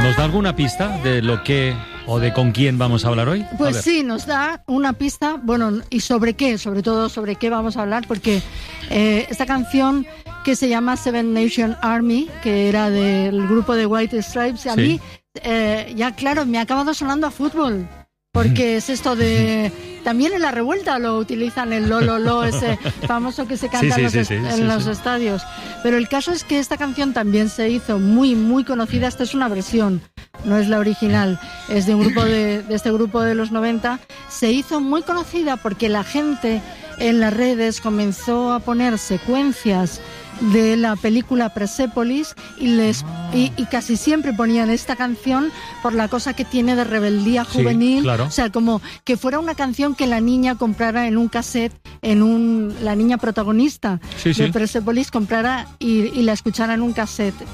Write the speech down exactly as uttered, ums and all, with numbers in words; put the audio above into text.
¿Nos da alguna pista de lo que o de con quién vamos a hablar hoy? Pues sí, nos da una pista, bueno, ¿y sobre qué? Sobre todo, ¿sobre qué vamos a hablar? Porque eh, esta canción que se llama Seven Nation Army, que era del grupo de White Stripes, a Sí. mí, eh, ya claro, me ha acabado sonando a fútbol. Porque es esto de... También en la revuelta lo utilizan, el lo, lo, lo, ese famoso que se canta Sí, sí, en los, sí, est- sí, en sí, los sí. estadios. Pero el caso es que esta canción también se hizo muy, muy conocida. Esta es una versión, no es la original. Es de un grupo de, de este grupo de los noventa. Se hizo muy conocida porque la gente en las redes comenzó a poner secuencias de la película Persepolis y les y, y casi siempre ponían esta canción por la cosa que tiene de rebeldía Sí, juvenil, claro. o sea, como que fuera una canción que la niña comprara en un cassette, en un la niña protagonista Sí, sí. de Persepolis comprara y, y la escuchara en un cassette.